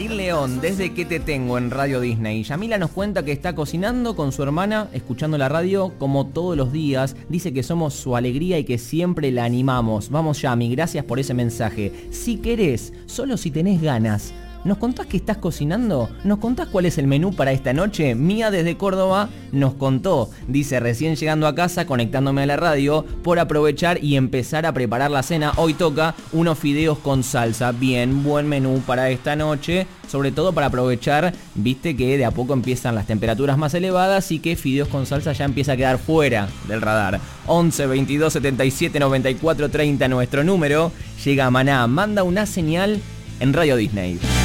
Darín León, desde que te tengo en Radio Disney. Yamila nos cuenta que está cocinando con su hermana, escuchando la radio como todos los días. Dice que somos su alegría y que siempre la animamos. Vamos, Yami, gracias por ese mensaje. Si querés, solo si tenés ganas, ¿nos contás qué estás cocinando? ¿Nos contás cuál es el menú para esta noche? Mía desde Córdoba nos contó. Dice, recién llegando a casa, conectándome a la radio, por aprovechar y empezar a preparar la cena. Hoy toca unos fideos con salsa. Bien, buen menú para esta noche. Sobre todo para aprovechar, viste que de a poco empiezan las temperaturas más elevadas y que fideos con salsa ya empieza a quedar fuera del radar. 11 22 77 94 30 nuestro número. Llega Maná, manda una señal en Radio Disney.